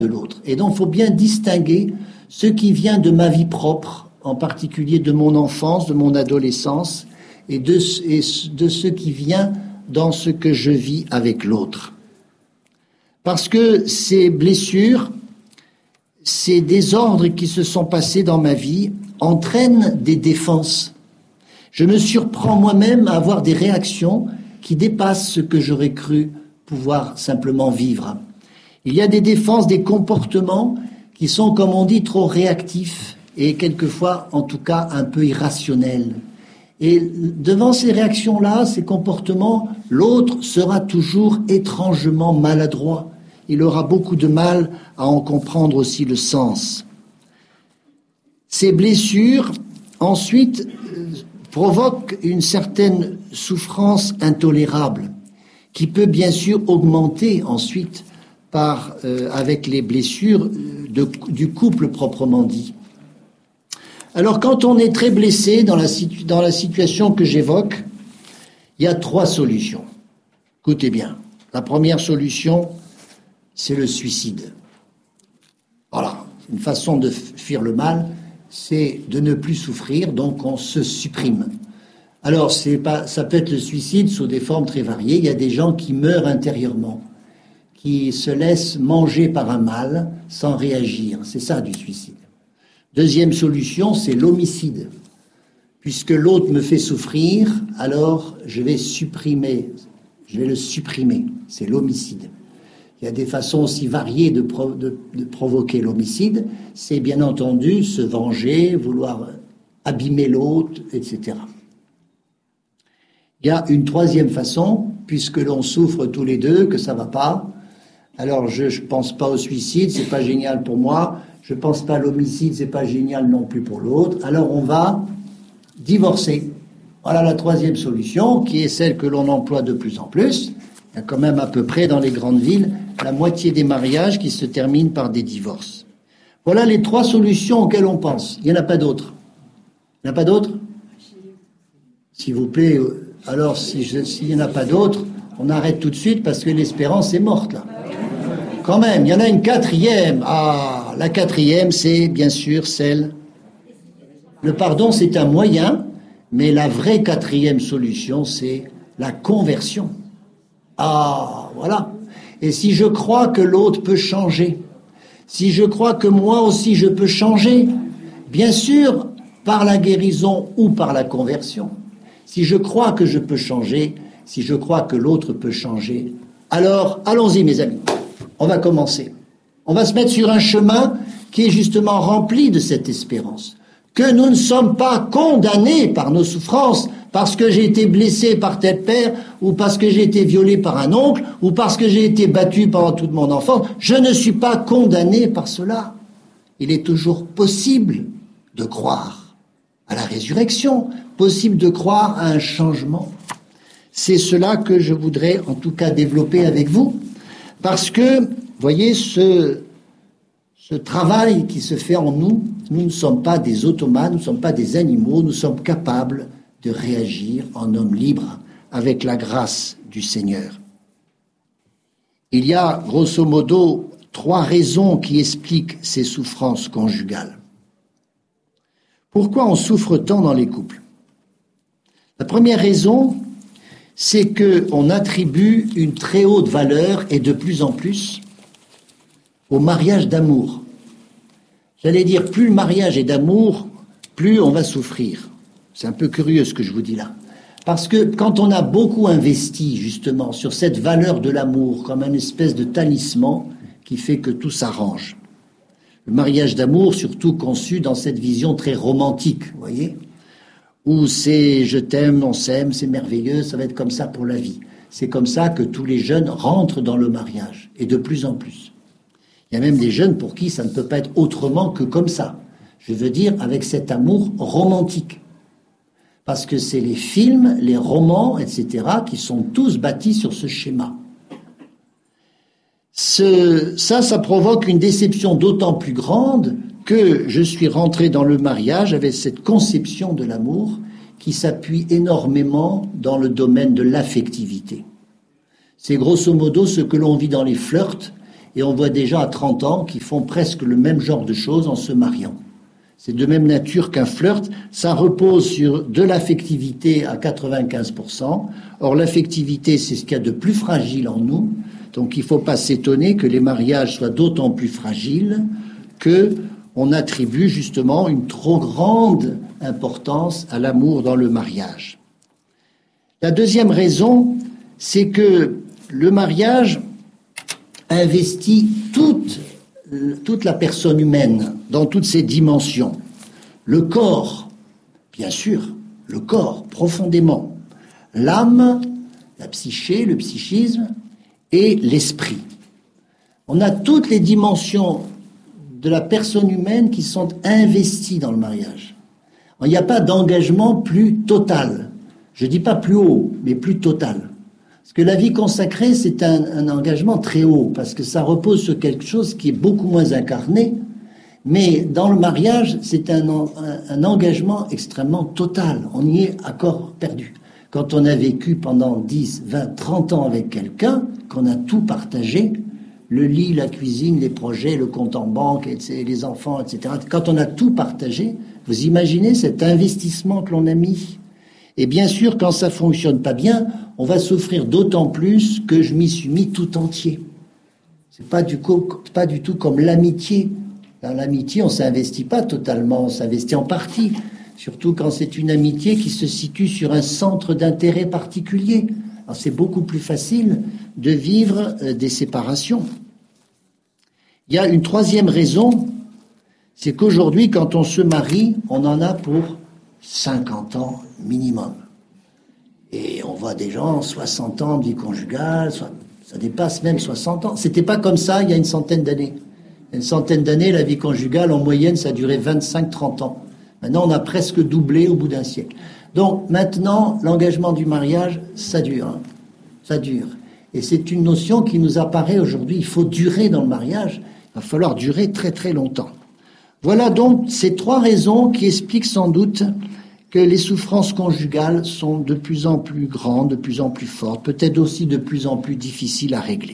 de l'autre. Et donc, il faut bien distinguer ce qui vient de ma vie propre, en particulier de mon enfance, de mon adolescence, et de ce qui vient dans ce que je vis avec l'autre. Parce que ces blessures, ces désordres qui se sont passés dans ma vie entraînent des défenses. Je me surprends moi-même à avoir des réactions qui dépassent ce que j'aurais cru pouvoir simplement vivre. Il y a des défenses, des comportements qui sont, comme on dit, trop réactifs et quelquefois, en tout cas, un peu irrationnels. Et devant ces réactions-là, ces comportements, l'autre sera toujours étrangement maladroit. Il aura beaucoup de mal à en comprendre aussi le sens. Ces blessures, ensuite, provoquent une certaine souffrance intolérable qui peut bien sûr augmenter ensuite avec les blessures du couple proprement dit. Alors quand on est très blessé dans la situation que j'évoque, il y a 3 solutions. Écoutez bien, la première solution, c'est le suicide. Voilà, une façon de fuir le mal, c'est de ne plus souffrir, donc on se supprime. Alors ça peut être le suicide sous des formes très variées. Il y a des gens qui meurent intérieurement, qui se laissent manger par un mal sans réagir. C'est ça du suicide. Deuxième solution, c'est l'homicide. Puisque l'autre me fait souffrir, alors je vais le supprimer. C'est l'homicide. Il y a des façons aussi variées de provoquer l'homicide. C'est bien entendu se venger, vouloir abîmer l'autre, etc. Il y a une 3e façon, puisque l'on souffre tous les deux, que ça va pas. Alors je pense pas au suicide, c'est pas génial pour moi. Je pense pas à l'homicide, c'est pas génial non plus pour l'autre. Alors on va divorcer. Voilà la 3e solution, qui est celle que l'on emploie de plus en plus. Il y a quand même à peu près dans les grandes villes la moitié des mariages qui se terminent par des divorces. Voilà les 3 solutions auxquelles on pense. Il n'y en a pas d'autres. Il n'y en a pas d'autres ? S'il vous plaît, alors s'il n'y en a pas d'autres, on arrête tout de suite parce que l'espérance est morte là. Quand même, il y en a une 4e. Ah, la 4e, c'est bien sûr celle. Le pardon, c'est un moyen, mais la vraie 4e solution, c'est la conversion. Ah, voilà. Et si je crois que l'autre peut changer, si je crois que moi aussi je peux changer, bien sûr, par la guérison ou par la conversion, si je crois que je peux changer, si je crois que l'autre peut changer, alors allons-y mes amis, on va commencer. On va se mettre sur un chemin qui est justement rempli de cette espérance, que nous ne sommes pas condamnés par nos souffrances, parce que j'ai été blessé par tel père, ou parce que j'ai été violé par un oncle, ou parce que j'ai été battu pendant toute mon enfance. Je ne suis pas condamné par cela. Il est toujours possible de croire à la résurrection, possible de croire à un changement. C'est cela que je voudrais en tout cas développer avec vous, parce que, voyez, ce travail qui se fait en nous, nous ne sommes pas des automates, nous ne sommes pas des animaux, nous sommes capables de réagir en homme libre avec la grâce du Seigneur. Il y a, grosso modo, 3 raisons qui expliquent ces souffrances conjugales. Pourquoi on souffre tant dans les couples ? La première raison, c'est qu'on attribue une très haute valeur, et de plus en plus, au mariage d'amour. J'allais dire, plus le mariage est d'amour, plus on va souffrir. C'est un peu curieux ce que je vous dis là. Parce que quand on a beaucoup investi justement sur cette valeur de l'amour comme une espèce de talisman qui fait que tout s'arrange. Le mariage d'amour, surtout conçu dans cette vision très romantique, vous voyez, où c'est je t'aime, on s'aime, c'est merveilleux, ça va être comme ça pour la vie. C'est comme ça que tous les jeunes rentrent dans le mariage, et de plus en plus. Il y a même des jeunes pour qui ça ne peut pas être autrement que comme ça. Je veux dire avec cet amour romantique. Parce que c'est les films, les romans, etc., qui sont tous bâtis sur ce schéma. Ça provoque une déception d'autant plus grande que je suis rentré dans le mariage avec cette conception de l'amour qui s'appuie énormément dans le domaine de l'affectivité. C'est grosso modo ce que l'on vit dans les flirts et on voit déjà à 30 ans qu'ils font presque le même genre de choses en se mariant. C'est de même nature qu'un flirt, ça repose sur de l'affectivité à 95%. Or, l'affectivité, c'est ce qu'il y a de plus fragile en nous. Donc, il ne faut pas s'étonner que les mariages soient d'autant plus fragiles qu'on attribue justement une trop grande importance à l'amour dans le mariage. La deuxième raison, c'est que le mariage investit toute la personne humaine dans toutes ses dimensions. Le corps, bien sûr, le corps, profondément. L'âme, la psyché, le psychisme et l'esprit. On a toutes les dimensions de la personne humaine qui sont investies dans le mariage. Il n'y a pas d'engagement plus total. Je ne dis pas plus haut, mais plus total. Parce que la vie consacrée, c'est un engagement très haut, parce que ça repose sur quelque chose qui est beaucoup moins incarné, mais dans le mariage, c'est un engagement extrêmement total. On y est à corps perdu. Quand on a vécu pendant 10, 20, 30 ans avec quelqu'un, qu'on a tout partagé, le lit, la cuisine, les projets, le compte en banque, les enfants, etc. Quand on a tout partagé, vous imaginez cet investissement que l'on a mis. Et bien sûr, quand ça fonctionne pas bien, on va souffrir d'autant plus que je m'y suis mis tout entier. C'est pas du tout comme l'amitié. Dans l'amitié, on s'investit pas totalement, on s'investit en partie. Surtout quand c'est une amitié qui se situe sur un centre d'intérêt particulier. Alors c'est beaucoup plus facile de vivre des séparations. Il y a une troisième raison, c'est qu'aujourd'hui, quand on se marie, on en a pour 50 ans minimum. Et on voit des gens, 60 ans de vie conjugale, ça dépasse même 60 ans. C'était pas comme ça il y a une centaine d'années. Une centaine d'années, la vie conjugale, en moyenne, ça durait 25-30 ans. Maintenant, on a presque doublé au bout d'un siècle. Donc, maintenant, l'engagement du mariage, ça dure. Hein. Ça dure. Et c'est une notion qui nous apparaît aujourd'hui. Il faut durer dans le mariage. Il va falloir durer très très longtemps. Voilà donc ces trois raisons qui expliquent sans doute que les souffrances conjugales sont de plus en plus grandes, de plus en plus fortes, peut-être aussi de plus en plus difficiles à régler.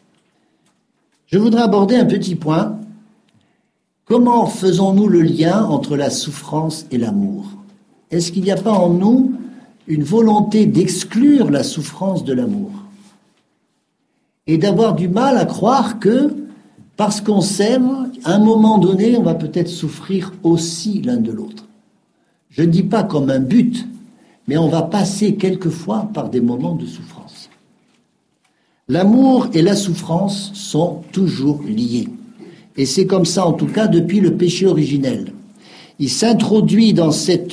Je voudrais aborder un petit point. Comment faisons-nous le lien entre la souffrance et l'amour ? Est-ce qu'il n'y a pas en nous une volonté d'exclure la souffrance de l'amour ? Et d'avoir du mal à croire que, parce qu'on s'aime, à un moment donné, on va peut-être souffrir aussi l'un de l'autre. Je ne dis pas comme un but, mais on va passer quelquefois par des moments de souffrance. L'amour et la souffrance sont toujours liés. Et c'est comme ça, en tout cas, depuis le péché originel. Il s'introduit dans cet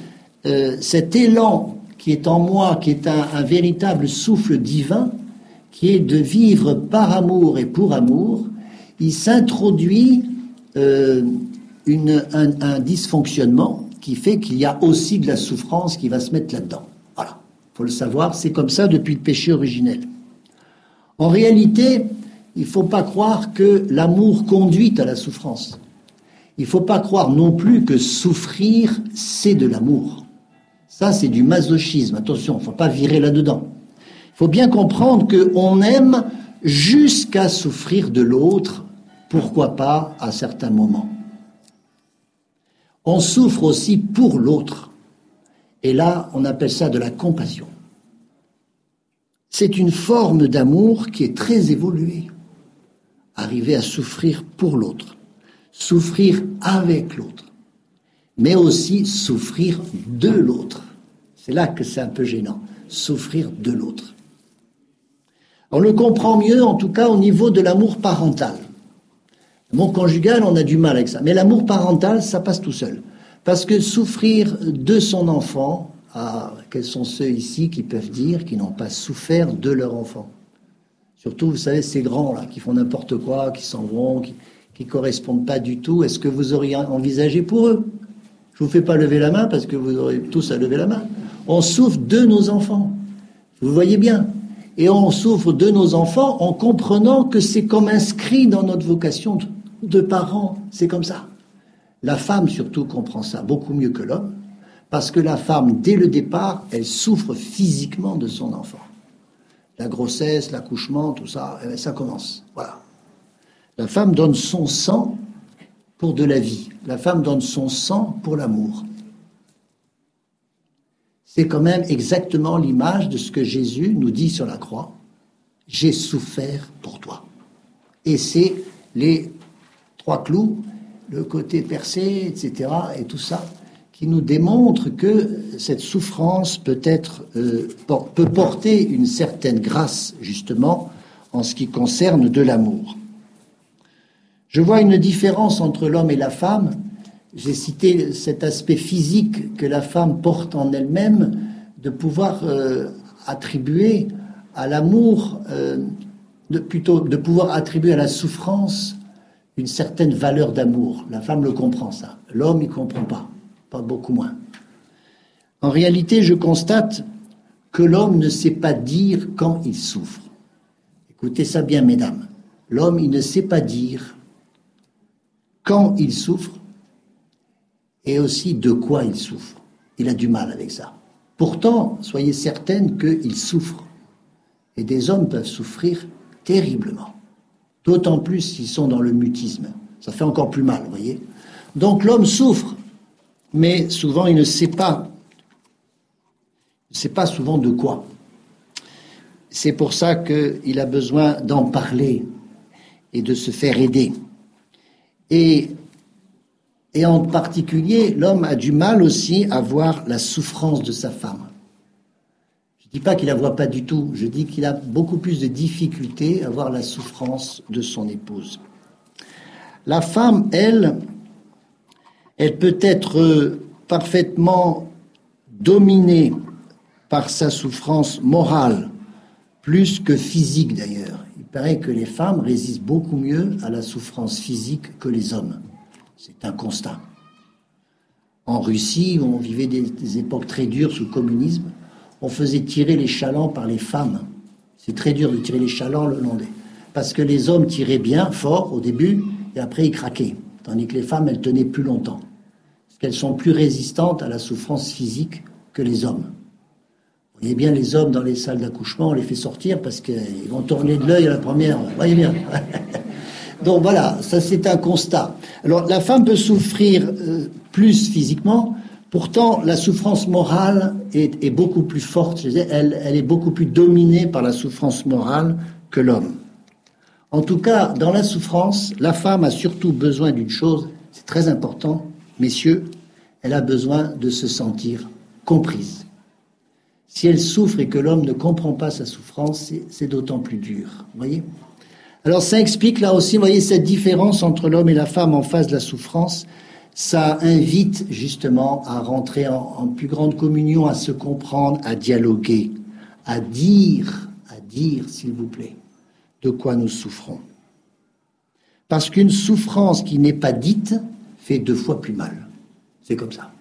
élan qui est en moi, qui est un véritable souffle divin, qui est de vivre par amour et pour amour. Il s'introduit un dysfonctionnement qui fait qu'il y a aussi de la souffrance qui va se mettre là-dedans. Voilà, il faut le savoir, c'est comme ça depuis le péché originel. En réalité, il ne faut pas croire que l'amour conduit à la souffrance. Il ne faut pas croire non plus que souffrir, c'est de l'amour. Ça, c'est du masochisme. Attention, il ne faut pas virer là-dedans. Il faut bien comprendre qu'on aime jusqu'à souffrir de l'autre, pourquoi pas à certains moments. On souffre aussi pour l'autre. Et là, on appelle ça de la compassion. C'est une forme d'amour qui est très évoluée. Arriver à souffrir pour l'autre, souffrir avec l'autre, mais aussi souffrir de l'autre. C'est là que c'est un peu gênant, souffrir de l'autre. On le comprend mieux, en tout cas, au niveau de l'amour parental. L'amour conjugal, on a du mal avec ça. Mais l'amour parental, ça passe tout seul. Parce que souffrir de son enfant, quels sont ceux ici qui peuvent dire qu'ils n'ont pas souffert de leur enfant ? Surtout, vous savez, ces grands-là, qui font n'importe quoi, qui s'en vont, qui correspondent pas du tout. Est-ce que vous auriez envisagé pour eux ? Je vous fais pas lever la main, parce que vous aurez tous à lever la main. On souffre de nos enfants. Vous voyez bien. Et on souffre de nos enfants en comprenant que c'est comme inscrit dans notre vocation de parents. C'est comme ça. La femme, surtout, comprend ça beaucoup mieux que l'homme, parce que la femme, dès le départ, elle souffre physiquement de son enfant. La grossesse, l'accouchement, tout ça, ça commence. Voilà. La femme donne son sang pour de la vie. La femme donne son sang pour l'amour. C'est quand même exactement l'image de ce que Jésus nous dit sur la croix. J'ai souffert pour toi. Et c'est les 3 clous, le côté percé, etc., et tout ça, qui nous démontrent que cette souffrance peut porter une certaine grâce, justement, en ce qui concerne de l'amour. Je vois une différence entre l'homme et la femme. J'ai cité cet aspect physique que la femme porte en elle-même, de pouvoir attribuer à l'amour, de pouvoir attribuer à la souffrance une certaine valeur d'amour. La femme le comprend, ça. L'homme, il ne comprend pas beaucoup moins. En réalité, je constate que l'homme ne sait pas dire quand il souffre. Écoutez ça bien, mesdames. L'homme, il ne sait pas dire quand il souffre et aussi de quoi il souffre. Il a du mal avec ça. Pourtant, soyez certaines qu'il souffre. Et des hommes peuvent souffrir terriblement. D'autant plus s'ils sont dans le mutisme. Ça fait encore plus mal, vous voyez. Donc l'homme souffre, mais souvent il ne sait pas. Il ne sait pas souvent de quoi. C'est pour ça qu'il a besoin d'en parler et de se faire aider. Et en particulier, l'homme a du mal aussi à voir la souffrance de sa femme. Je ne dis pas qu'il la voit pas du tout, je dis qu'il a beaucoup plus de difficultés à voir la souffrance de son épouse. La femme, elle peut être parfaitement dominée par sa souffrance morale, plus que physique d'ailleurs. Il paraît que les femmes résistent beaucoup mieux à la souffrance physique que les hommes. C'est un constat. En Russie, où on vivait des époques très dures sous le communisme, on faisait tirer les chalands par les femmes. C'est très dur de tirer les chalands le long des... Parce que les hommes tiraient bien, fort, au début, et après ils craquaient. Tandis que les femmes, elles tenaient plus longtemps. Parce qu'elles sont plus résistantes à la souffrance physique que les hommes. Vous voyez bien les hommes dans les salles d'accouchement, on les fait sortir parce qu'ils vont tourner de l'œil à la première. Vous voyez bien. Donc voilà, ça c'est un constat. Alors la femme peut souffrir plus physiquement, pourtant la souffrance morale est beaucoup plus forte. Elle est beaucoup plus dominée par la souffrance morale que l'homme. En tout cas, dans la souffrance, la femme a surtout besoin d'une chose, c'est très important, messieurs, elle a besoin de se sentir comprise. Si elle souffre et que l'homme ne comprend pas sa souffrance, c'est d'autant plus dur. Vous voyez ? Alors ça explique là aussi, vous voyez, cette différence entre l'homme et la femme en face de la souffrance. Ça invite justement à rentrer en plus grande communion, à se comprendre, à dialoguer, à dire, s'il vous plaît, de quoi nous souffrons. Parce qu'une souffrance qui n'est pas dite fait 2 fois plus mal. C'est comme ça.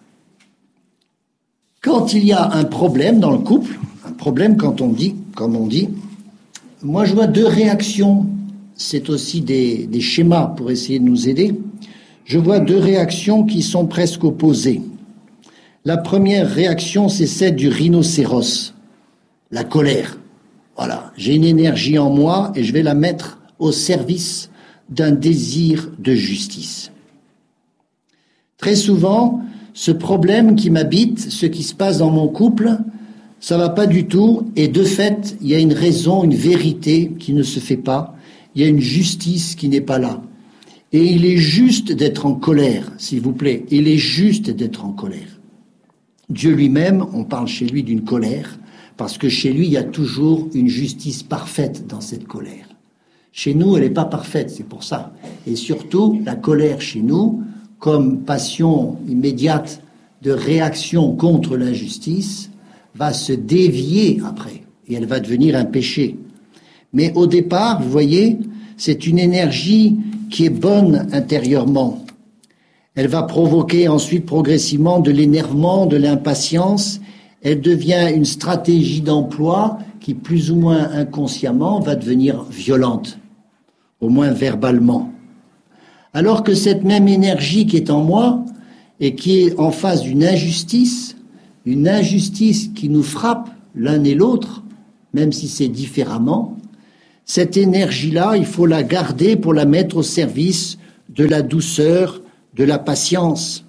Quand il y a un problème dans le couple, un problème quand on dit, comme on dit, moi je vois 2 réactions. C'est aussi des schémas pour essayer de nous aider. Je vois 2 réactions qui sont presque opposées. La première réaction, c'est celle du rhinocéros, la colère. Voilà, j'ai une énergie en moi et je vais la mettre au service d'un désir de justice. Très souvent, ce problème qui m'habite, ce qui se passe dans mon couple, ça va pas du tout et de fait, il y a une raison, une vérité qui ne se fait pas. Il y a une justice qui n'est pas là. Et il est juste d'être en colère, s'il vous plaît. Il est juste d'être en colère. Dieu lui-même, on parle chez lui d'une colère, parce que chez lui, il y a toujours une justice parfaite dans cette colère. Chez nous, elle n'est pas parfaite, c'est pour ça. Et surtout, la colère chez nous, comme passion immédiate de réaction contre l'injustice, va se dévier après, et elle va devenir un péché. Mais au départ, vous voyez, c'est une énergie qui est bonne intérieurement. Elle va provoquer ensuite progressivement de l'énervement, de l'impatience. Elle devient une stratégie d'emploi qui, plus ou moins inconsciemment, va devenir violente, au moins verbalement. Alors que cette même énergie qui est en moi et qui est en face d'une injustice qui nous frappe l'un et l'autre, même si c'est différemment, cette énergie-là, il faut la garder pour la mettre au service de la douceur, de la patience.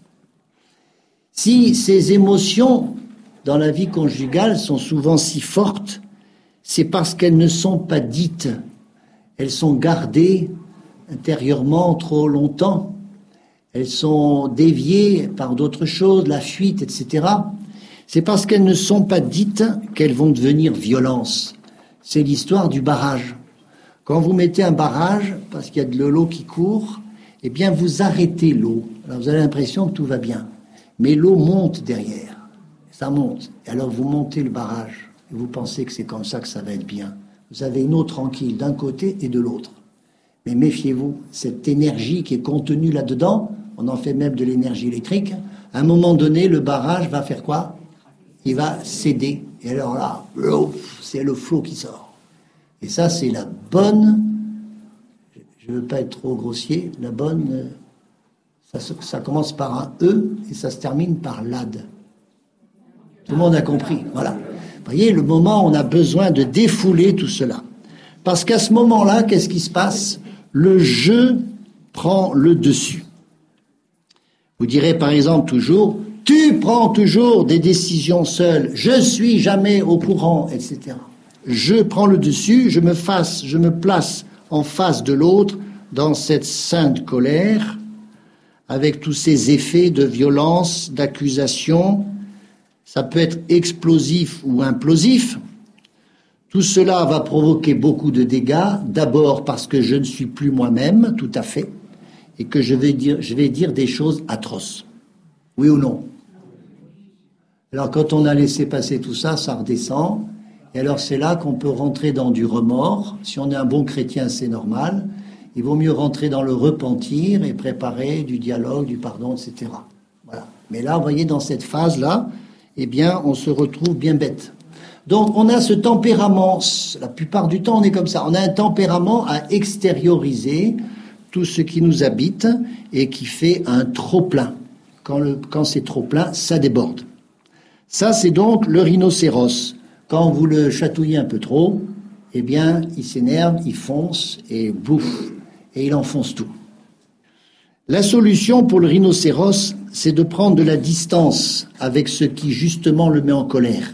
Si ces émotions dans la vie conjugale sont souvent si fortes, c'est parce qu'elles ne sont pas dites. Elles sont gardées intérieurement trop longtemps. Elles sont déviées par d'autres choses, la fuite, etc. C'est parce qu'elles ne sont pas dites qu'elles vont devenir violence. C'est l'histoire du barrage. Quand vous mettez un barrage, parce qu'il y a de l'eau qui court, eh bien vous arrêtez l'eau. Alors vous avez l'impression que tout va bien. Mais l'eau monte derrière. Ça monte. Et alors vous montez le barrage. Et vous pensez que c'est comme ça que ça va être bien. Vous avez une eau tranquille d'un côté et de l'autre. Mais méfiez-vous, cette énergie qui est contenue là-dedans, on en fait même de l'énergie électrique, à un moment donné, le barrage va faire quoi? Il va céder. Et alors là, c'est le flot qui sort. Et ça, c'est la bonne, je ne veux pas être trop grossier, la bonne, ça commence par un E et ça se termine par l'ad. Tout le monde a compris, voilà. Vous voyez, le moment où on a besoin de défouler tout cela. Parce qu'à ce moment-là, qu'est-ce qui se passe? Le je prend le dessus. Vous direz par exemple toujours, tu prends toujours des décisions seul, je suis jamais au courant, etc. Je prends le dessus, je me place en face de l'autre dans cette sainte colère, avec tous ces effets de violence, d'accusation. Ça peut être explosif ou implosif. Tout cela va provoquer beaucoup de dégâts, d'abord parce que je ne suis plus moi-même, tout à fait, et que je vais dire des choses atroces. Oui ou non? Alors quand on a laissé passer tout ça, ça redescend, et alors c'est là qu'on peut rentrer dans du remords. Si on est un bon chrétien, c'est normal. Il vaut mieux rentrer dans le repentir et préparer du dialogue, du pardon, etc. Voilà. Mais là, vous voyez, dans cette phase-là, eh bien, on se retrouve bien bête. Donc, on a ce tempérament, la plupart du temps, on est comme ça. On a un tempérament à extérioriser tout ce qui nous habite et qui fait un trop-plein. Quand c'est trop plein, ça déborde. Ça, c'est donc le rhinocéros. Quand vous le chatouillez un peu trop, eh bien, il s'énerve, il fonce et bouffe. Et il enfonce tout. La solution pour le rhinocéros, c'est de prendre de la distance avec ce qui, justement, le met en colère.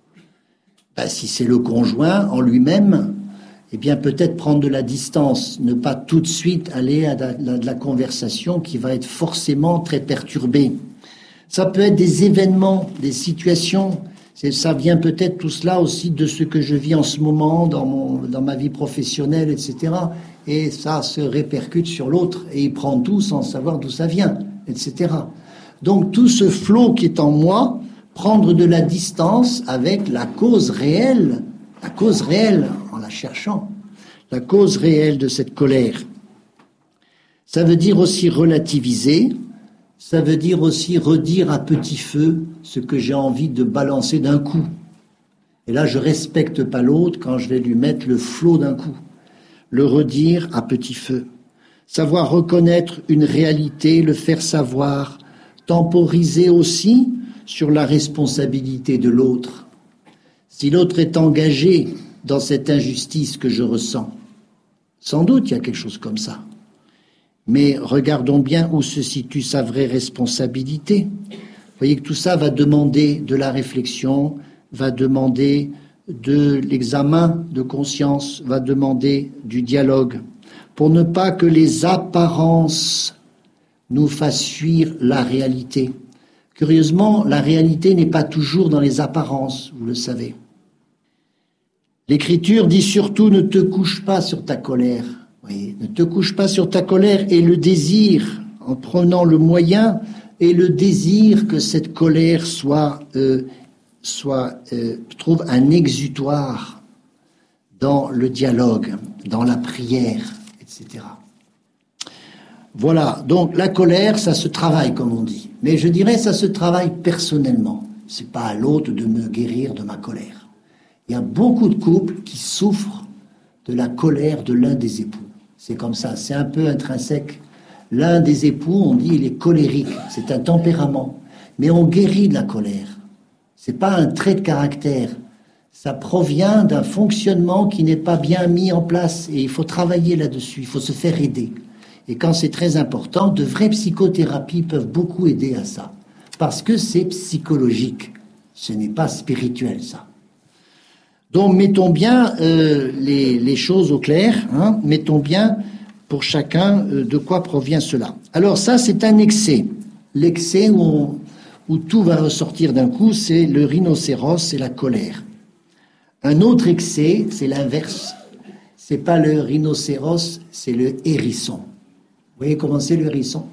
Si c'est le conjoint en lui-même, eh bien, peut-être prendre de la distance, ne pas tout de suite aller à de la conversation qui va être forcément très perturbée. Ça peut être des événements, des situations. Ça vient peut-être tout cela aussi de ce que je vis en ce moment dans ma vie professionnelle, etc. Et ça se répercute sur l'autre et il prend tout sans savoir d'où ça vient, etc. Donc tout ce flot qui est en moi, prendre de la distance avec la cause réelle en la cherchant, la cause réelle de cette colère. Ça veut dire aussi relativiser, ça veut dire aussi redire à petit feu ce que j'ai envie de balancer d'un coup. Et là, je respecte pas l'autre quand je vais lui mettre le flot d'un coup. Le redire à petit feu. Savoir reconnaître une réalité, le faire savoir. Temporiser aussi sur la responsabilité de l'autre. Si l'autre est engagé dans cette injustice que je ressens, sans doute il y a quelque chose comme ça. Mais regardons bien où se situe sa vraie responsabilité. Vous voyez que tout ça va demander de la réflexion, va demander de l'examen de conscience, va demander du dialogue, pour ne pas que les apparences nous fassent fuir la réalité. Curieusement, la réalité n'est pas toujours dans les apparences, vous le savez. L'Écriture dit surtout ne te couche pas sur ta colère. Oui, ne te couche pas sur ta colère et le désir, en prenant le moyen et le désir que cette colère trouve un exutoire dans le dialogue, dans la prière, etc. Voilà, donc la colère, ça se travaille, comme on dit. Mais je dirais, ça se travaille personnellement. C'est pas à l'autre de me guérir de ma colère. Il y a beaucoup de couples qui souffrent de la colère de l'un des époux. C'est comme ça, c'est un peu intrinsèque. L'un des époux, on dit, il est colérique, c'est un tempérament. Mais on guérit de la colère. C'est pas un trait de caractère. Ça provient d'un fonctionnement qui n'est pas bien mis en place et il faut travailler là-dessus, il faut se faire aider. Et quand c'est très important, de vraies psychothérapies peuvent beaucoup aider à ça. Parce que c'est psychologique, ce n'est pas spirituel ça. Donc mettons bien les choses au clair, hein, mettons bien pour chacun de quoi provient cela. Alors ça c'est un excès. L'excès où tout va ressortir d'un coup, c'est le rhinocéros, c'est la colère. Un autre excès, c'est l'inverse. C'est pas le rhinocéros, c'est le hérisson. Vous voyez comment c'est le hérisson?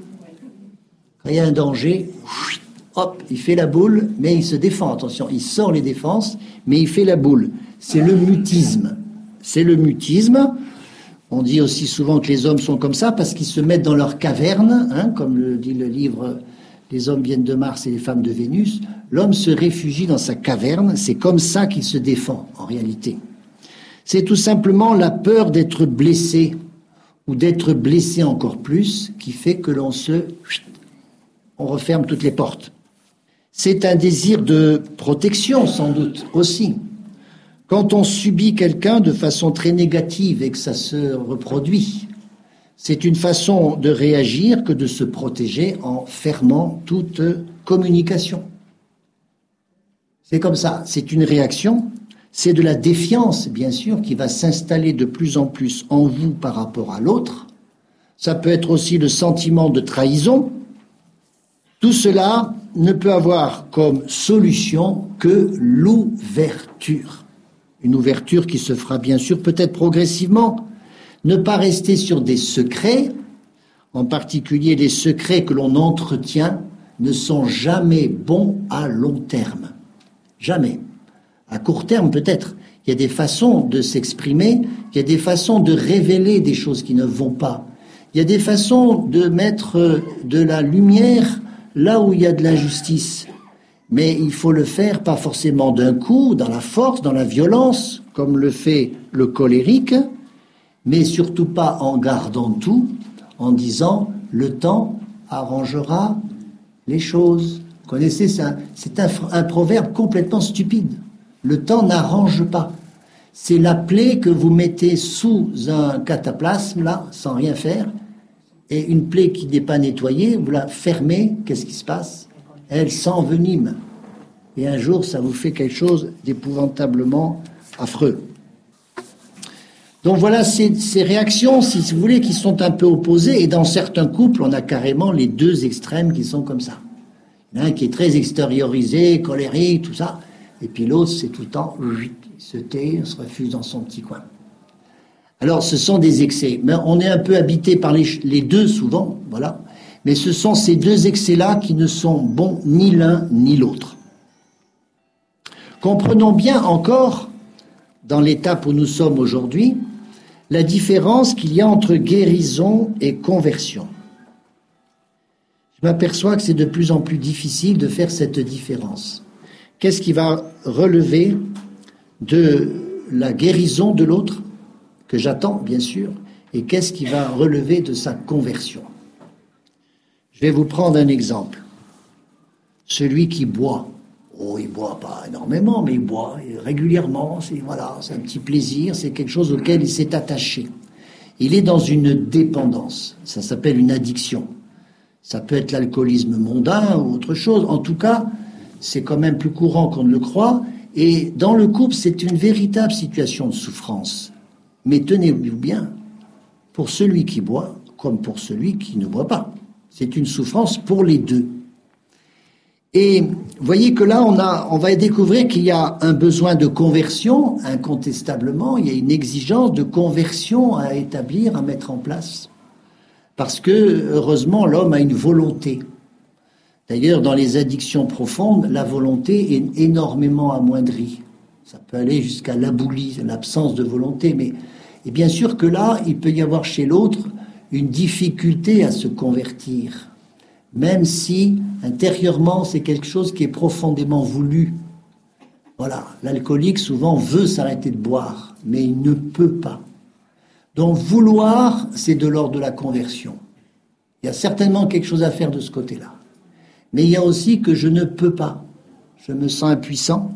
Quand il y a un danger, hop, il fait la boule, mais il se défend. Attention, il sort les défenses, mais il fait la boule. C'est le mutisme. C'est le mutisme. On dit aussi souvent que les hommes sont comme ça parce qu'ils se mettent dans leur caverne, hein, comme le dit le livre « Les hommes viennent de Mars et les femmes de Vénus ». L'homme se réfugie dans sa caverne. C'est comme ça qu'il se défend, en réalité. C'est tout simplement la peur d'être blessé ou d'être blessé encore plus qui fait que on referme toutes les portes. C'est un désir de protection, sans doute, aussi. Quand on subit quelqu'un de façon très négative et que ça se reproduit, c'est une façon de réagir que de se protéger en fermant toute communication. C'est comme ça, c'est une réaction, c'est de la défiance, bien sûr, qui va s'installer de plus en plus en vous par rapport à l'autre. Ça peut être aussi le sentiment de trahison. Tout cela ne peut avoir comme solution que l'ouverture. Une ouverture qui se fera bien sûr peut-être progressivement. Ne pas rester sur des secrets, en particulier les secrets que l'on entretient, ne sont jamais bons à long terme. Jamais. À court terme peut-être. Il y a des façons de s'exprimer, il y a des façons de révéler des choses qui ne vont pas. Il y a des façons de mettre de la lumière là où il y a de l'injustice. Mais il faut le faire pas forcément d'un coup, dans la force, dans la violence, comme le fait le colérique, mais surtout pas en gardant tout, en disant « le temps arrangera les choses ». Vous connaissez ça? C'est un proverbe complètement stupide. Le temps n'arrange pas. C'est la plaie que vous mettez sous un cataplasme, là, sans rien faire, et une plaie qui n'est pas nettoyée, vous la fermez, qu'est-ce qui se passe? Elle s'envenime. Et un jour, ça vous fait quelque chose d'épouvantablement affreux. Donc voilà ces réactions, si vous voulez, qui sont un peu opposées. Et dans certains couples, on a carrément les deux extrêmes qui sont comme ça. Il y en a un qui est très extériorisé, colérique, tout ça. Et puis l'autre, c'est tout le temps, il se tait, se refuse dans son petit coin. Alors, ce sont des excès. Mais on est un peu habité par les deux souvent, voilà. Mais ce sont ces deux excès-là qui ne sont bons ni l'un ni l'autre. Comprenons bien encore, dans l'étape où nous sommes aujourd'hui, la différence qu'il y a entre guérison et conversion. Je m'aperçois que c'est de plus en plus difficile de faire cette différence. Qu'est-ce qui va relever de la guérison de l'autre, que j'attends bien sûr, et qu'est-ce qui va relever de sa conversion? Je vais vous prendre un exemple. Celui qui boit. Oh, il boit pas énormément, mais il boit régulièrement. C'est un petit plaisir, c'est quelque chose auquel il s'est attaché. Il est dans une dépendance. Ça s'appelle une addiction. Ça peut être l'alcoolisme mondain ou autre chose. En tout cas, c'est quand même plus courant qu'on ne le croit. Et dans le couple, c'est une véritable situation de souffrance. Mais tenez-vous bien, pour celui qui boit, comme pour celui qui ne boit pas. C'est une souffrance pour les deux. Et vous voyez que là, on va découvrir qu'il y a un besoin de conversion, incontestablement. Il y a une exigence de conversion à établir, à mettre en place. Parce que, heureusement, l'homme a une volonté. D'ailleurs, dans les addictions profondes, la volonté est énormément amoindrie. Ça peut aller jusqu'à l'aboulie, l'absence de volonté. Mais et bien sûr que là, il peut y avoir chez l'autre une difficulté à se convertir. Même si, intérieurement, c'est quelque chose qui est profondément voulu. Voilà, l'alcoolique, souvent, veut s'arrêter de boire, mais il ne peut pas. Donc, vouloir, c'est de l'ordre de la conversion. Il y a certainement quelque chose à faire de ce côté-là. Mais il y a aussi que je ne peux pas. Je me sens impuissant.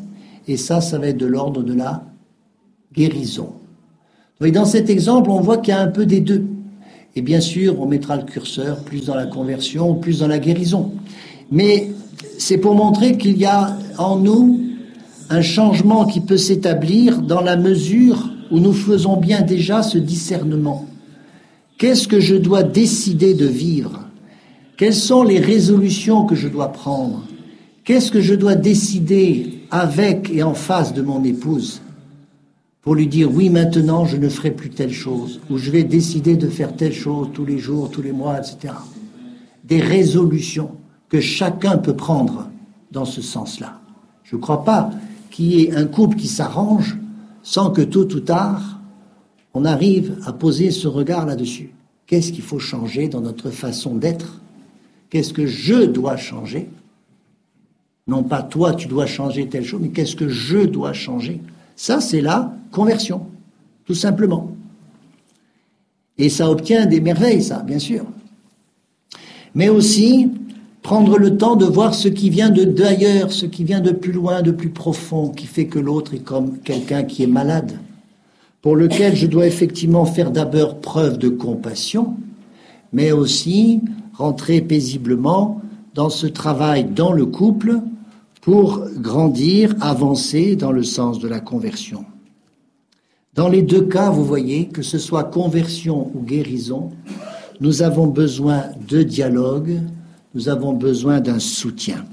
et ça va être de l'ordre de la guérison. Et dans cet exemple, on voit qu'il y a un peu des deux. Et bien sûr, on mettra le curseur plus dans la conversion, plus dans la guérison. Mais c'est pour montrer qu'il y a en nous un changement qui peut s'établir dans la mesure où nous faisons bien déjà ce discernement. Qu'est-ce que je dois décider de vivre? Quelles sont les résolutions que je dois prendre? Qu'est-ce que je dois décider avec et en face de mon épouse pour lui dire oui, maintenant je ne ferai plus telle chose, ou je vais décider de faire telle chose tous les jours, tous les mois, etc. Des résolutions que chacun peut prendre dans ce sens-là. Je ne crois pas qu'il y ait un couple qui s'arrange sans que tôt ou tard, on arrive à poser ce regard là-dessus. Qu'est-ce qu'il faut changer dans notre façon d'être? Qu'est-ce que je dois changer? Non pas toi, tu dois changer telle chose, mais qu'est-ce que je dois changer? Ça, c'est la conversion, tout simplement. Et ça obtient des merveilles, ça, bien sûr. Mais aussi, prendre le temps de voir ce qui vient de d'ailleurs, ce qui vient de plus loin, de plus profond, qui fait que l'autre est comme quelqu'un qui est malade, pour lequel je dois effectivement faire d'abord preuve de compassion, mais aussi rentrer paisiblement dans ce travail dans le couple pour grandir, avancer dans le sens de la conversion. Dans les deux cas, vous voyez, que ce soit conversion ou guérison, nous avons besoin de dialogue, nous avons besoin d'un soutien.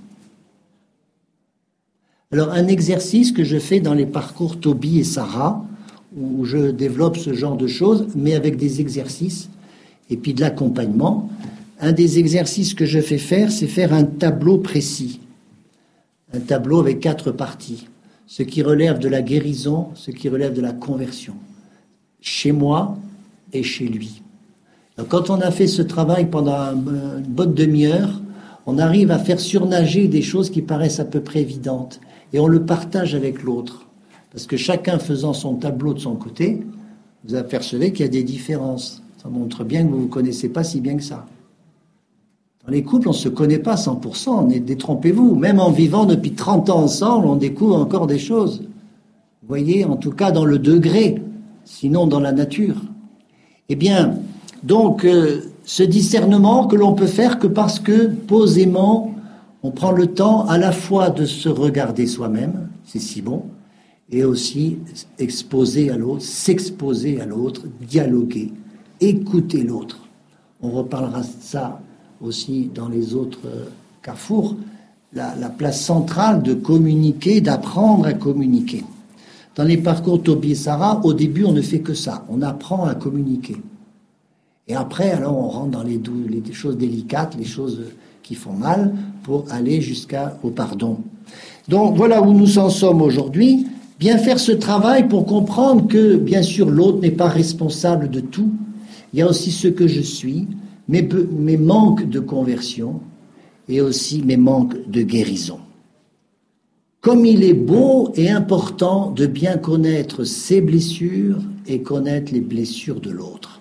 Alors, un exercice que je fais dans les parcours Toby et Sarah, où je développe ce genre de choses, mais avec des exercices et puis de l'accompagnement. Un des exercices que je fais faire, c'est faire un tableau précis. Un tableau avec 4 parties. Ce qui relève de la guérison, ce qui relève de la conversion. Chez moi et chez lui. Donc, quand on a fait ce travail pendant une bonne demi-heure, on arrive à faire surnager des choses qui paraissent à peu près évidentes. Et on le partage avec l'autre. Parce que chacun faisant son tableau de son côté, vous apercevez qu'il y a des différences. Ça montre bien que vous ne vous connaissez pas si bien que ça. Dans les couples, on ne se connaît pas 100%, détrompez-vous. Même en vivant depuis 30 ans ensemble, on découvre encore des choses. Vous voyez, en tout cas dans le degré, sinon dans la nature. Eh bien, donc, ce discernement que l'on peut faire que parce que, posément, on prend le temps à la fois de se regarder soi-même, c'est si bon, et aussi exposer à l'autre, s'exposer à l'autre, dialoguer, écouter l'autre. On reparlera de ça aussi dans les autres carrefours, la place centrale de communiquer, d'apprendre à communiquer. Dans les parcours Toby et Sarah, au début, on ne fait que ça, on apprend à communiquer. Et après, alors, on rentre dans les choses délicates, les choses qui font mal, pour aller jusqu'au pardon. Donc, voilà où nous en sommes aujourd'hui. Bien faire ce travail pour comprendre que, bien sûr, l'autre n'est pas responsable de tout. Il y a aussi ce que je suis, mes manques de conversion et aussi mes manques de guérison. Comme il est beau et important de bien connaître ses blessures et connaître les blessures de l'autre.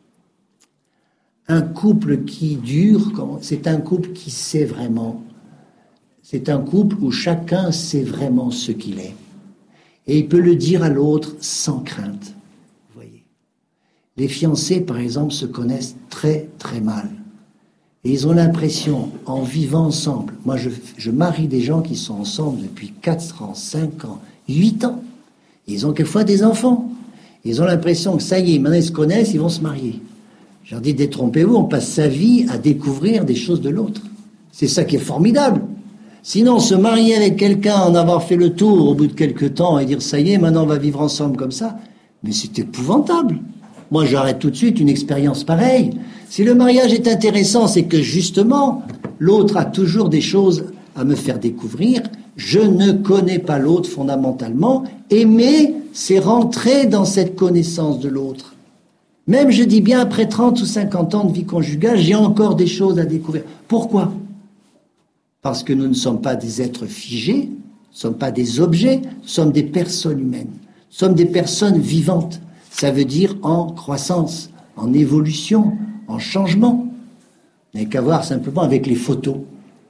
Un couple qui dure, c'est un couple qui sait vraiment. C'est un couple où chacun sait vraiment ce qu'il est. Et il peut le dire à l'autre sans crainte. Vous voyez. Les fiancés, par exemple, se connaissent très, très mal. Et ils ont l'impression, en vivant ensemble, moi je marie des gens qui sont ensemble depuis 4 ans, 5 ans, 8 ans. Ils ont quelquefois des enfants. Ils ont l'impression que ça y est, maintenant ils se connaissent, ils vont se marier. Je leur dis, détrompez-vous, on passe sa vie à découvrir des choses de l'autre. C'est ça qui est formidable. Sinon, se marier avec quelqu'un, en avoir fait le tour au bout de quelques temps et dire, ça y est, maintenant on va vivre ensemble comme ça, mais c'est épouvantable. Moi, j'arrête tout de suite une expérience pareille. Si le mariage est intéressant, c'est que justement, l'autre a toujours des choses à me faire découvrir. Je ne connais pas l'autre fondamentalement. Aimer, c'est rentrer dans cette connaissance de l'autre. Même, je dis bien, après 30 ou 50 ans de vie conjugale, j'ai encore des choses à découvrir. Pourquoi ? Parce que nous ne sommes pas des êtres figés, nous ne sommes pas des objets, nous sommes des personnes humaines. Nous sommes des personnes vivantes. Ça veut dire en croissance, en évolution, en changement. Vous n'avez qu'à voir simplement avec les photos.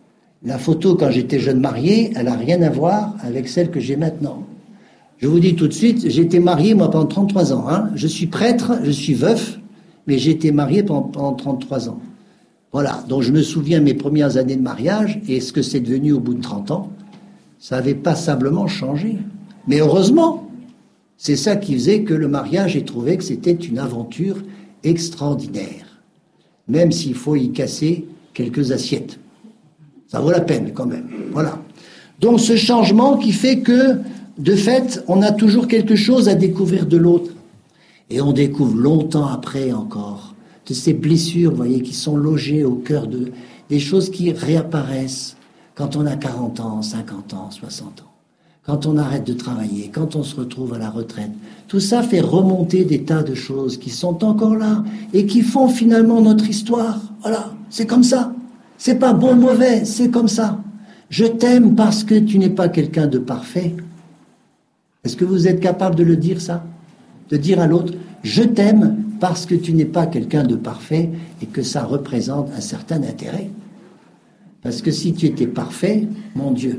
La photo quand j'étais jeune marié, elle n'a rien à voir avec celle que j'ai maintenant. Je vous dis tout de suite, j'ai été marié moi pendant 33 ans. Hein. Je suis prêtre, je suis veuf, mais j'ai été marié pendant 33 ans. Voilà, donc je me souviens mes premières années de mariage et ce que c'est devenu au bout de 30 ans. Ça n'avait passablement changé. Mais heureusement, c'est ça qui faisait que le mariage, j'ai trouvé que c'était une aventure extraordinaire. Même s'il faut y casser quelques assiettes. Ça vaut la peine quand même. Voilà. Donc ce changement qui fait que, de fait, on a toujours quelque chose à découvrir de l'autre. Et on découvre longtemps après encore de ces blessures, vous voyez, qui sont logées au cœur des choses qui réapparaissent quand on a 40 ans, 50 ans, 60 ans. Quand on arrête de travailler, quand on se retrouve à la retraite. Tout ça fait remonter des tas de choses qui sont encore là et qui font finalement notre histoire. Voilà, c'est comme ça. C'est pas bon ou mauvais, c'est comme ça. Je t'aime parce que tu n'es pas quelqu'un de parfait. Est-ce que vous êtes capable de le dire, ça? De dire à l'autre, je t'aime parce que tu n'es pas quelqu'un de parfait et que ça représente un certain intérêt. Parce que si tu étais parfait, mon Dieu,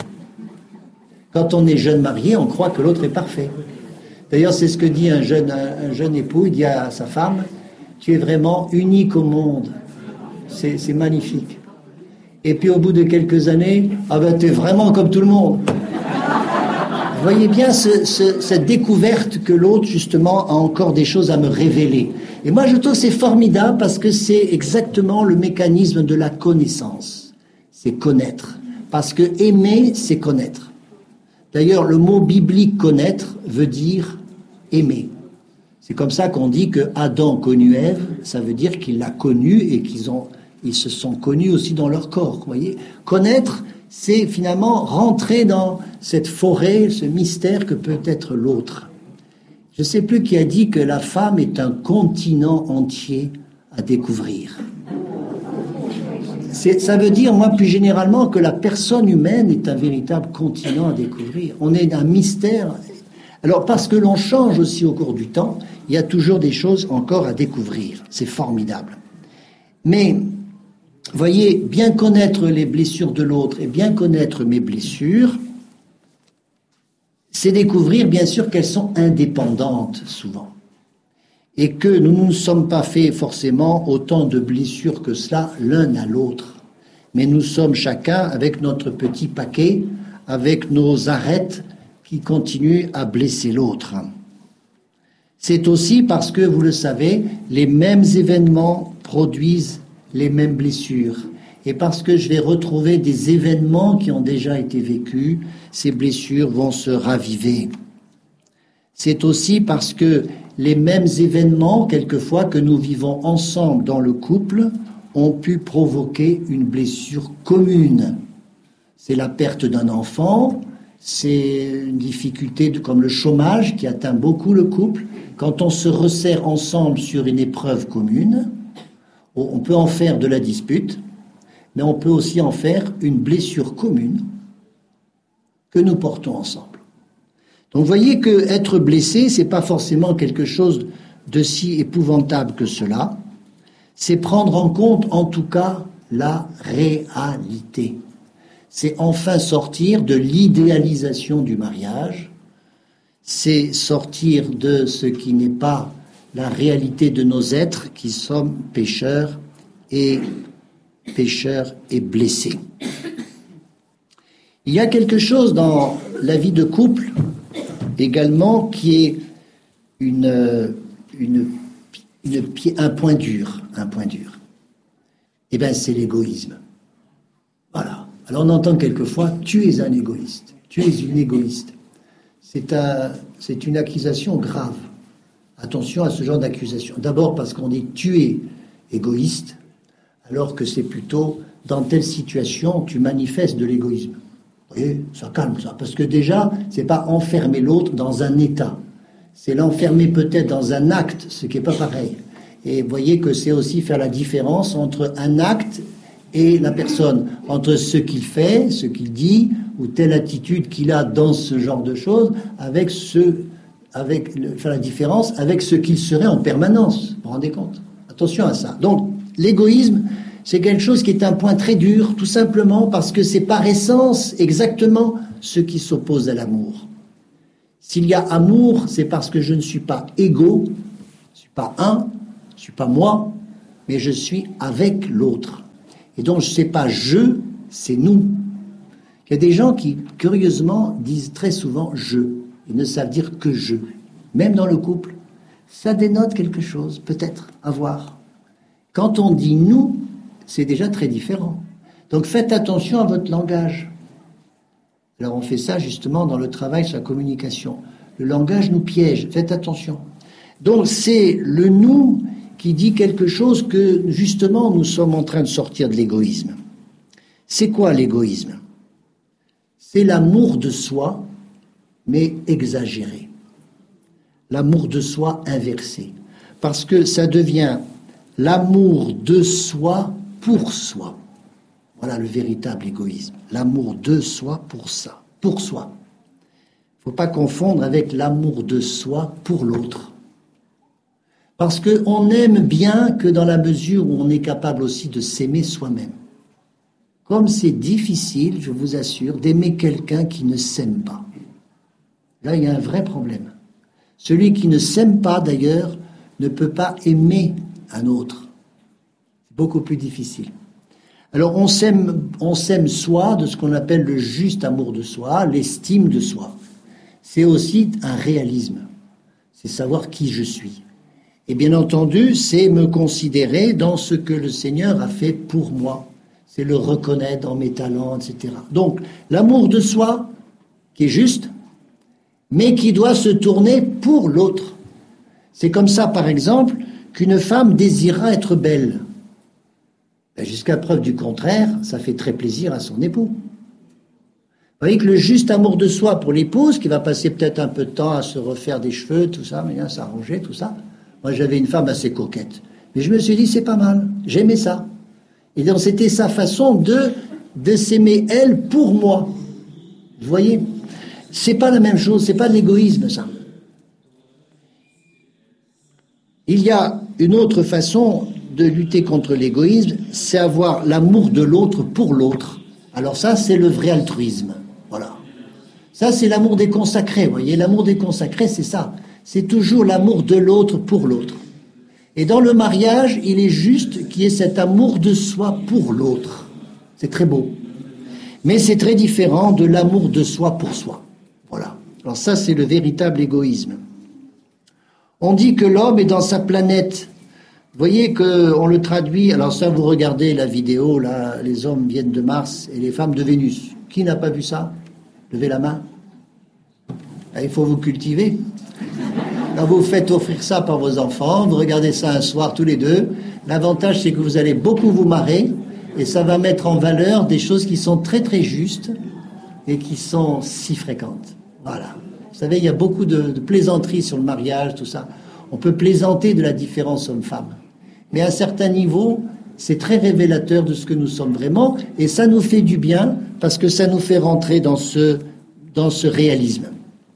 quand on est jeune marié, on croit que l'autre est parfait. D'ailleurs, c'est ce que dit un jeune époux, il dit à sa femme, tu es vraiment unique au monde. C'est magnifique. Et puis au bout de quelques années, ah ben t'es vraiment comme tout le monde. Vous voyez bien cette découverte que l'autre, justement, a encore des choses à me révéler. Et moi, je trouve que c'est formidable parce que c'est exactement le mécanisme de la connaissance. C'est connaître. Parce que aimer, c'est connaître. D'ailleurs, le mot biblique connaître veut dire aimer. C'est comme ça qu'on dit que Adam connut Ève, ça veut dire qu'il l'a connue et ils se sont connus aussi dans leur corps. Vous voyez, connaître, c'est finalement rentrer dans cette forêt, ce mystère que peut être l'autre. Je ne sais plus qui a dit que la femme est un continent entier à découvrir. Ça veut dire, moi, plus généralement, que la personne humaine est un véritable continent à découvrir. On est un mystère. Alors, parce que l'on change aussi au cours du temps, il y a toujours des choses encore à découvrir. C'est formidable. Mais, voyez, bien connaître les blessures de l'autre et bien connaître mes blessures, c'est découvrir, bien sûr, qu'elles sont indépendantes, souvent. Et que nous ne sommes pas faits forcément autant de blessures que cela l'un à l'autre. Mais nous sommes chacun avec notre petit paquet, avec nos arêtes qui continuent à blesser l'autre. C'est aussi parce que, vous le savez, les mêmes événements produisent les mêmes blessures. Et parce que je vais retrouver des événements qui ont déjà été vécus, ces blessures vont se raviver. C'est aussi parce que les mêmes événements, quelquefois, que nous vivons ensemble dans le couple, ont pu provoquer une blessure commune. C'est la perte d'un enfant, c'est une difficulté comme le chômage qui atteint beaucoup le couple. Quand on se resserre ensemble sur une épreuve commune, on peut en faire de la dispute, mais on peut aussi en faire une blessure commune que nous portons ensemble. Donc vous voyez que être blessé, c'est pas forcément quelque chose de si épouvantable que cela. C'est prendre en compte, en tout cas, la réalité. C'est enfin sortir de l'idéalisation du mariage. C'est sortir de ce qui n'est pas la réalité de nos êtres, qui sommes pécheurs et blessés. Il y a quelque chose dans la vie de couple également qui est un point dur. Eh bien, c'est l'égoïsme. Voilà. Alors on entend quelquefois, tu es un égoïste, tu es une égoïste. C'est une accusation grave. Attention à ce genre d'accusation. D'abord parce qu'on dit tu es égoïste, alors que c'est plutôt dans telle situation tu manifestes de l'égoïsme. Vous voyez, ça calme ça. Parce que déjà, c'est pas enfermer l'autre dans un état. C'est l'enfermer peut-être dans un acte, ce qui n'est pas pareil. Et vous voyez que c'est aussi faire la différence entre un acte et la personne, entre ce qu'il fait, ce qu'il dit, ou telle attitude qu'il a dans ce genre de choses, faire la différence avec ce qu'il serait en permanence. Vous vous rendez compte? Attention à ça. Donc, l'égoïsme, c'est quelque chose qui est un point très dur, tout simplement parce que c'est par essence exactement ce qui s'oppose à l'amour. S'il y a amour, c'est parce que je ne suis pas égaux, je ne suis pas un, je ne suis pas moi, mais je suis avec l'autre. Et donc, ce n'est pas je, c'est nous. Il y a des gens qui, curieusement, disent très souvent « je ». Ils ne savent dire que « je ». Même dans le couple, ça dénote quelque chose, peut-être, à voir. Quand on dit « nous », c'est déjà très différent. Donc, faites attention à votre langage. Alors, on fait ça, justement, dans le travail sur la communication. Le langage nous piège, faites attention. Donc, c'est le « nous » qui dit quelque chose que, justement, nous sommes en train de sortir de l'égoïsme. C'est quoi l'égoïsme ? C'est l'amour de soi, mais exagéré. L'amour de soi inversé. Parce que ça devient l'amour de soi pour soi. Voilà le véritable égoïsme. L'amour de soi pour ça, pour soi. Il ne faut pas confondre avec l'amour de soi pour l'autre. Parce qu'on aime bien que dans la mesure où on est capable aussi de s'aimer soi-même. Comme c'est difficile, je vous assure, d'aimer quelqu'un qui ne s'aime pas. Là, il y a un vrai problème. Celui qui ne s'aime pas, d'ailleurs, ne peut pas aimer un autre. C'est beaucoup plus difficile. Alors, on s'aime soi de ce qu'on appelle le juste amour de soi, l'estime de soi. C'est aussi un réalisme. C'est savoir qui je suis. Et bien entendu, c'est me considérer dans ce que le Seigneur a fait pour moi. C'est le reconnaître dans mes talents, etc. Donc, l'amour de soi, qui est juste, mais qui doit se tourner pour l'autre. C'est comme ça, par exemple, qu'une femme désirera être belle. Jusqu'à preuve du contraire, ça fait très plaisir à son époux. Vous voyez que le juste amour de soi pour l'épouse, qui va passer peut-être un peu de temps à se refaire des cheveux, tout ça, mais s'arranger, tout ça. Moi, j'avais une femme assez coquette. Mais je me suis dit, c'est pas mal, j'aimais ça. Et donc, c'était sa façon de s'aimer, elle, pour moi. Vous voyez ? C'est pas la même chose, c'est pas de l'égoïsme, ça. Il y a une autre façon de lutter contre l'égoïsme, c'est avoir l'amour de l'autre pour l'autre. Alors ça, c'est le vrai altruisme. Voilà. Ça, c'est l'amour des consacrés, vous voyez. L'amour des consacrés, c'est ça. C'est toujours l'amour de l'autre pour l'autre. Et dans le mariage, il est juste qu'il y ait cet amour de soi pour l'autre. C'est très beau. Mais c'est très différent de l'amour de soi pour soi. Voilà. Alors ça, c'est le véritable égoïsme. On dit que l'homme est dans sa planète. Vous voyez qu'on le traduit, alors ça, vous regardez la vidéo, là, les hommes viennent de Mars et les femmes de Vénus. Qui n'a pas vu ça ? Levez la main. Là, il faut vous cultiver. Là, vous faites offrir ça par vos enfants, vous regardez ça un soir tous les deux. L'avantage, c'est que vous allez beaucoup vous marrer et ça va mettre en valeur des choses qui sont très très justes et qui sont si fréquentes. Voilà. Vous savez, il y a beaucoup de plaisanteries sur le mariage, tout ça. On peut plaisanter de la différence homme-femme. Mais à un certain niveau, c'est très révélateur de ce que nous sommes vraiment et ça nous fait du bien parce que ça nous fait rentrer dans ce réalisme.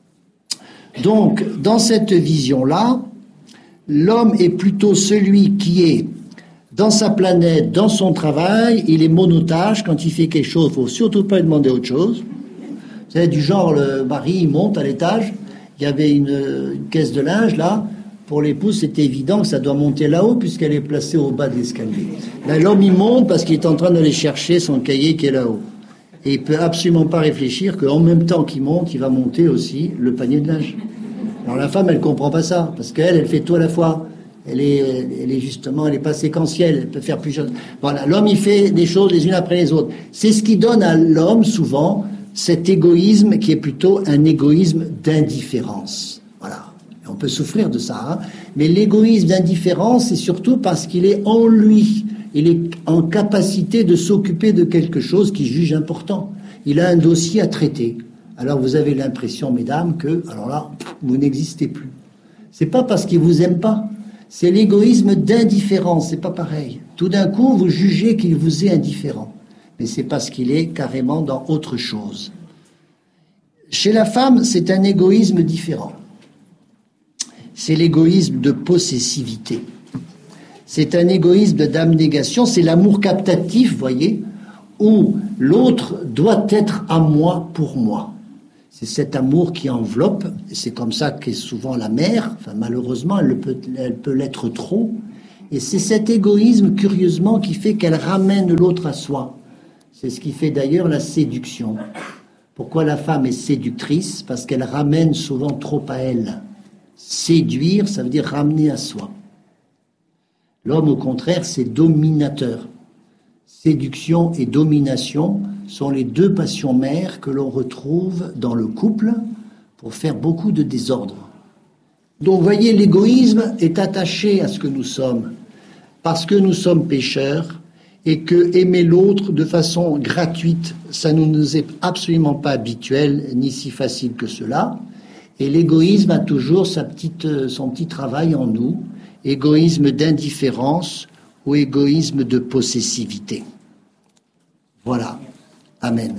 Donc, dans cette vision-là, l'homme est plutôt celui qui est dans sa planète, dans son travail, il est monotage. Quand il fait quelque chose, il ne faut surtout pas lui demander autre chose. Vous savez, du genre, le mari, il monte à l'étage, il y avait une caisse de linge, là. Pour l'épouse, c'est évident que ça doit monter là-haut, puisqu'elle est placée au bas de l'escalier. Là, l'homme, il monte parce qu'il est en train d'aller chercher son cahier qui est là-haut. Et il ne peut absolument pas réfléchir qu'en même temps qu'il monte, il va monter aussi le panier de linge. Alors la femme, elle ne comprend pas ça, parce qu'elle, elle fait tout à la fois. Elle est justement, elle n'est pas séquentielle, elle peut faire plusieurs choses. Voilà, l'homme, il fait des choses les unes après les autres. C'est ce qui donne à l'homme, souvent, cet égoïsme qui est plutôt un égoïsme d'indifférence. Voilà. Et on peut souffrir de ça, hein. Mais l'égoïsme d'indifférence, c'est surtout parce qu'il est en lui. Il est en capacité de s'occuper de quelque chose qu'il juge important. Il a un dossier à traiter. Alors vous avez l'impression, mesdames, que, alors là, vous n'existez plus. C'est pas parce qu'il vous aime pas. C'est l'égoïsme d'indifférence, c'est pas pareil. Tout d'un coup, vous jugez qu'il vous est indifférent. Mais c'est parce qu'il est carrément dans autre chose. Chez la femme, c'est un égoïsme différent. C'est l'égoïsme de possessivité. C'est un égoïsme d'abnégation, c'est l'amour captatif, voyez, où l'autre doit être à moi pour moi. C'est cet amour qui enveloppe, et c'est comme ça qu'est souvent la mère, enfin malheureusement elle peut l'être trop, et c'est cet égoïsme curieusement qui fait qu'elle ramène l'autre à soi. C'est ce qui fait d'ailleurs la séduction. Pourquoi la femme est séductrice? Parce qu'elle ramène souvent trop à elle. Séduire, ça veut dire ramener à soi. L'homme, au contraire, c'est dominateur. Séduction et domination sont les deux passions mères que l'on retrouve dans le couple pour faire beaucoup de désordre. Donc, voyez, l'égoïsme est attaché à ce que nous sommes, parce que nous sommes pécheurs et que aimer l'autre de façon gratuite, ça ne nous est absolument pas habituel ni si facile que cela. Et l'égoïsme a toujours son petit travail en nous, égoïsme d'indifférence ou égoïsme de possessivité. Voilà. Amen.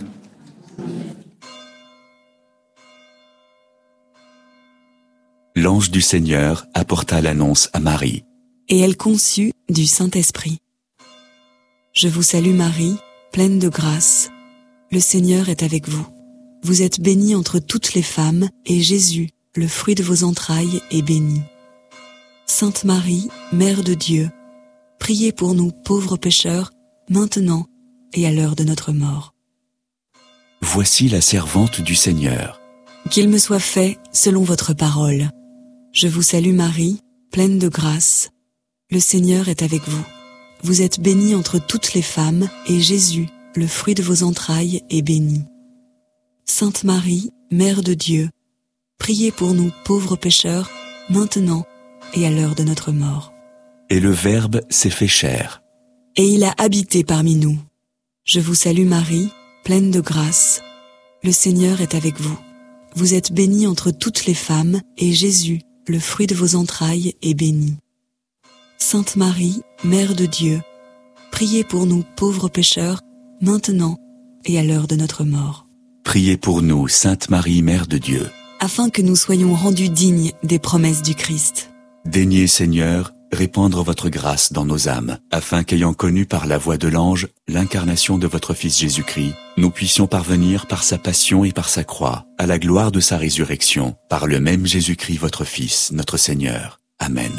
L'ange du Seigneur apporta l'annonce à Marie. Et elle conçut du Saint-Esprit. Je vous salue Marie, pleine de grâce. Le Seigneur est avec vous. Vous êtes bénie entre toutes les femmes, et Jésus, le fruit de vos entrailles, est béni. Sainte Marie, Mère de Dieu, priez pour nous pauvres pécheurs, maintenant et à l'heure de notre mort. Voici la servante du Seigneur. Qu'il me soit fait selon votre parole. Je vous salue Marie, pleine de grâce. Le Seigneur est avec vous. Vous êtes bénie entre toutes les femmes, et Jésus, le fruit de vos entrailles, est béni. Sainte Marie, Mère de Dieu, priez pour nous pauvres pécheurs, maintenant et à l'heure de notre mort. Et le Verbe s'est fait chair. Et il a habité parmi nous. Je vous salue Marie, pleine de grâce. Le Seigneur est avec vous. Vous êtes bénie entre toutes les femmes, et Jésus, le fruit de vos entrailles, est béni. Sainte Marie, Mère de Dieu, priez pour nous pauvres pécheurs, maintenant et à l'heure de notre mort. Priez pour nous, Sainte Marie, Mère de Dieu. Afin que nous soyons rendus dignes des promesses du Christ. Daignez, Seigneur, répandre votre grâce dans nos âmes, afin qu'ayant connu par la voix de l'ange l'incarnation de votre Fils Jésus-Christ, nous puissions parvenir par sa passion et par sa croix, à la gloire de sa résurrection, par le même Jésus-Christ votre Fils, notre Seigneur. Amen.